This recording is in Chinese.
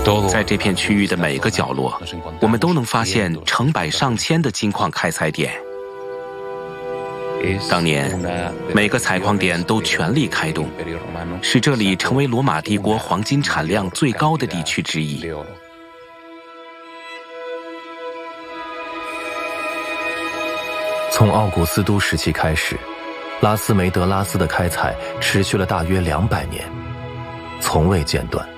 在这片区域的每个角落，我们都能发现成百上千的金矿开采点。当年，每个采矿点都全力开动，使这里成为罗马帝国黄金产量最高的地区之一。 从奥古斯都时期开始，拉斯梅德拉斯的开采持续了大约200年，从未间断。